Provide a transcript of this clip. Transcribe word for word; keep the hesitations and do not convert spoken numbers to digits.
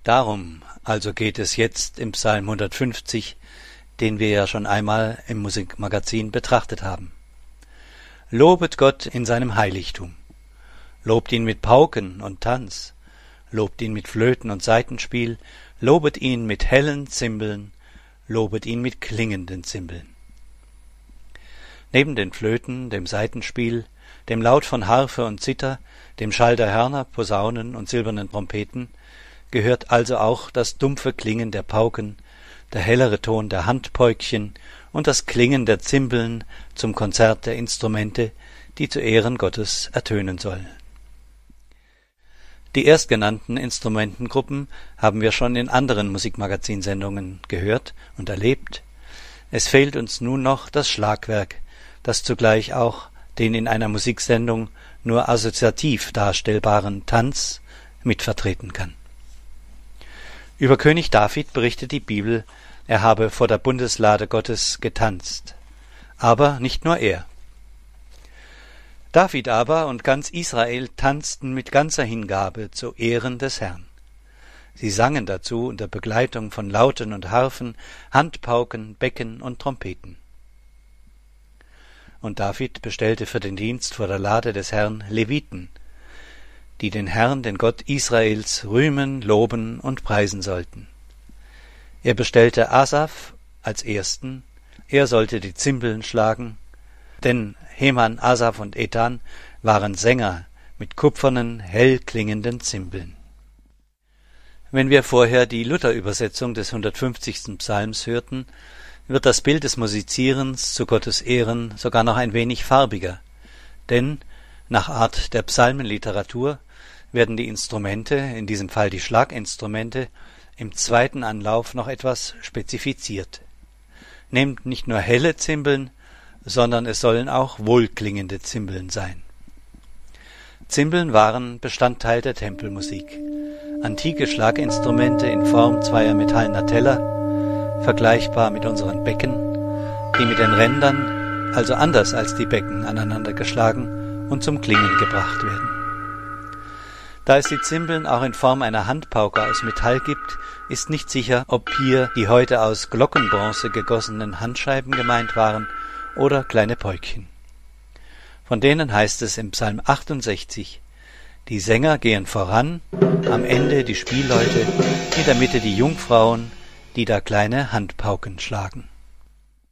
Darum also geht es jetzt im Psalm hundertfünfzig, den wir ja schon einmal im Musikmagazin betrachtet haben. Lobet Gott in seinem Heiligtum. Lobt ihn mit Pauken und Tanz. Lobt ihn mit Flöten und Saitenspiel. Lobet ihn mit hellen Zimbeln. Lobet ihn mit klingenden Zimbeln. Neben den Flöten, dem Saitenspiel, dem Laut von Harfe und Zither, dem Schall der Hörner, Posaunen und silbernen Trompeten gehört also auch das dumpfe Klingen der Pauken, der hellere Ton der Handpäukchen und das Klingen der Zimbeln zum Konzert der Instrumente, die zu Ehren Gottes ertönen sollen. Die erstgenannten Instrumentengruppen haben wir schon in anderen Musikmagazinsendungen gehört und erlebt. Es fehlt uns nun noch das Schlagwerk, das zugleich auch den in einer Musiksendung nur assoziativ darstellbaren Tanz mitvertreten kann. Über König David berichtet die Bibel, er habe vor der Bundeslade Gottes getanzt. Aber nicht nur er. David aber und ganz Israel tanzten mit ganzer Hingabe zu Ehren des Herrn. Sie sangen dazu unter Begleitung von Lauten und Harfen, Handpauken, Becken und Trompeten. Und David bestellte für den Dienst vor der Lade des Herrn Leviten, die den Herrn, den Gott Israels, rühmen, loben und preisen sollten. Er bestellte Asaf als Ersten, er sollte die Zimbeln schlagen, denn Heman, Asaf und Ethan waren Sänger mit kupfernen, hell klingenden Zimbeln. Wenn wir vorher die Luther-Übersetzung des hundertfünfzigsten Psalms hörten, wird das Bild des Musizierens zu Gottes Ehren sogar noch ein wenig farbiger, denn nach Art der Psalmenliteratur werden die Instrumente, in diesem Fall die Schlaginstrumente, im zweiten Anlauf noch etwas spezifiziert. Nehmt nicht nur helle Zimbeln, sondern es sollen auch wohlklingende Zimbeln sein. Zimbeln waren Bestandteil der Tempelmusik. Antike Schlaginstrumente in Form zweier metallener Teller, vergleichbar mit unseren Becken, die mit den Rändern, also anders als die Becken, aneinander geschlagen und zum Klingen gebracht werden. Da es die Zimbeln auch in Form einer Handpauke aus Metall gibt, ist nicht sicher, ob hier die heute aus Glockenbronze gegossenen Handscheiben gemeint waren oder kleine Päukchen. Von denen heißt es im Psalm achtundsechzig, die Sänger gehen voran, am Ende die Spielleute, in der Mitte die Jungfrauen, die da kleine Handpauken schlagen.